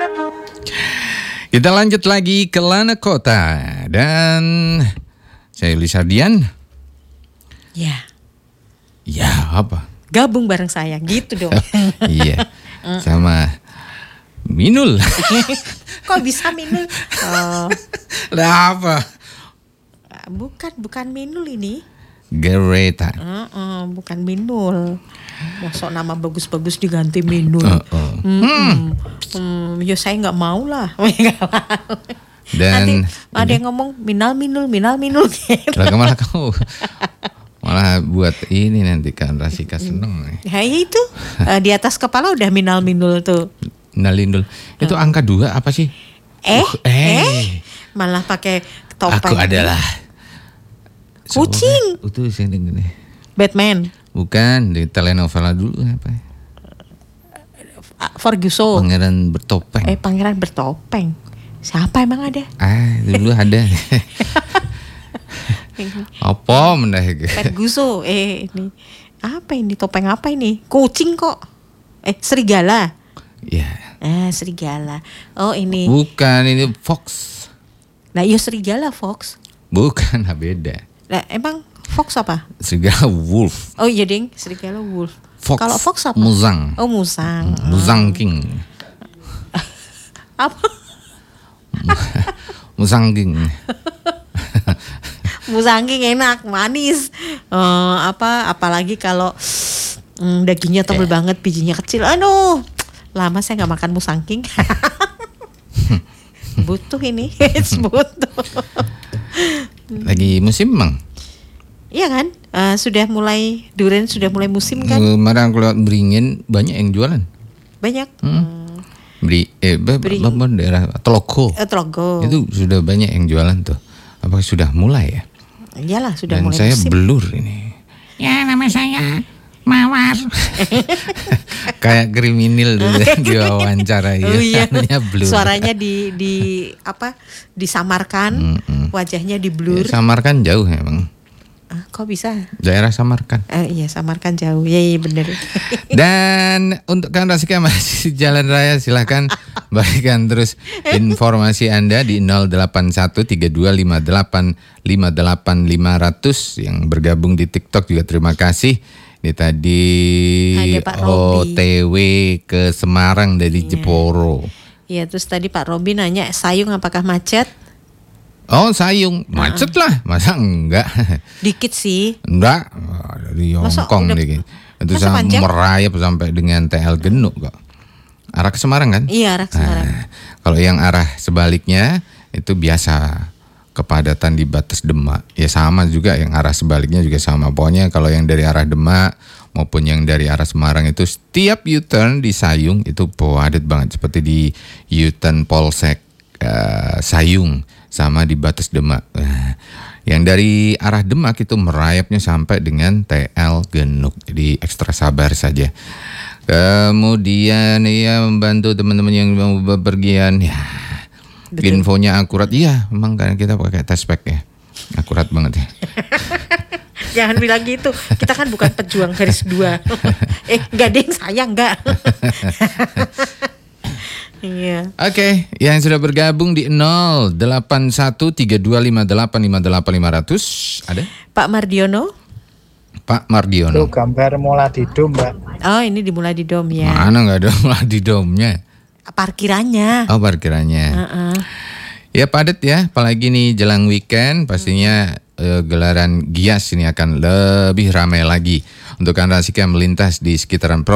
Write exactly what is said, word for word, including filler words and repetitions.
Kita lanjut lagi ke Lana Kota dan saya Lisardian. Ya. Ya apa? Gabung bareng saya gitu dong. Iya. Sama Minul. Kok bisa Minul? Oh. Lah apa? Bukan, bukan Minul ini. Greta. Uh-uh, bukan Minul. Masuk nama bagus-bagus diganti Minul. Uh-uh. Hmm. Hmm. Hmm, ya saya nggak mau lah. Dan nanti ada yang ngomong Minal Minul, Minal Minul. Gitu. Lah malah kamu malah buat ini nanti kan Rasika seneng. Ya itu uh, di atas kepala udah Minal Minul tuh. Nalindul. Itu uh. angka dua apa sih? Eh, uh, eh, eh, malah pakai topeng. Aku adalah kucing. Itu sing gini. Batman. Bukan, di telenovela dulu apa? Ferguson. Pangeran bertopeng. Eh, pangeran bertopeng. Siapa emang ada? Ah, dulu ada. Apa mendah gitu. Ferguson. Eh, ini apa ini? Topeng apa ini? Kucing kok. Eh, serigala. Iya. Ah, serigala. Oh, ini. Bukan, ini Fox. Nah, iya serigala Fox. Bukan, beda. Nah, emang Fox apa? Serigala wolf. Oh iya ding, serigala wolf. Fox. Kalau Fox apa? Muzang. Oh musang. Hmm, Musang King. Apa? Musang King. Musang King enak, manis. Uh, apa? Apalagi kalau mm, dagingnya tebal eh. banget, bijinya kecil. Aduh, lama saya nggak makan Musang King. Butuh ini, butuh. Lagi musim emang? Iya kan, uh, sudah mulai durian sudah mulai musim kan? Kemarin aku lewat Beringin banyak yang jualan. Banyak. Hmm. Beri, eh, Beri. daerah Tlogo. Eh, Tlogo. Itu sudah banyak yang jualan tuh. Apakah sudah mulai ya? Iyalah sudah Dan mulai saya musim. Blur ini. Ya nama saya Mawar. Kayak kriminal dulu di wawancara ya. Oh, iya. Blur. Suaranya di di apa? Disamarkan, mm-mm. Wajahnya di blur. Ya, Samarkan jauh emang. Ah, kok bisa? Daerah Samarkan. Eh, iya Samarkan jauh. Ya iya benar. Dan untuk kawan Rasika masih jalan raya silahkan berikan terus informasi Anda di nol delapan satu tiga dua lima delapan lima delapan lima nol nol yang bergabung di TikTok juga terima kasih. Ini tadi O T W ke Semarang dari iya. Jeporo. Iya, terus tadi Pak Robi nanya Sayung apakah macet? Oh Sayung, macet uh-uh. lah, masa enggak? Dikit sih. Enggak, dari Hongkong dikit. Itu sampai merayap sampai dengan T L Genuk kok. Arah ke Semarang kan? Iya, arah ke Semarang. Nah, kalau yang arah sebaliknya itu biasa kepadatan di batas Demak. Ya sama juga yang arah sebaliknya juga sama. Pokoknya kalau yang dari arah Demak maupun yang dari arah Semarang itu setiap U-turn di Sayung itu padat banget seperti di U-turn Polsek uh, Sayung sama di batas Demak. Nah, yang dari arah Demak itu merayapnya sampai dengan T L Genuk. Jadi ekstra sabar saja. Kemudian ya membantu teman-teman yang mau bepergian ya. Betul. Infonya akurat, iya memang kan kita pakai tespek ya, akurat banget ya. Jangan bilang gitu, kita kan bukan pejuang garis dua. eh enggak deh, saya enggak. Iya. Oke, okay, yang sudah bergabung di nol delapan satu tiga dua lima delapan lima delapan lima nol nol ada? Pak Mardiono. Pak Mardiono. Itu gambar Muladidom, Mbak. Oh ini di Muladidom ya. Mana nggak ada Muladidomnya? Parkirannya. Oh parkirannya. Uh-uh. Ya padat ya, apalagi nih jelang weekend pastinya uh, gelaran Gias ini akan lebih ramai lagi untuk Anda Rasika melintas di sekitaran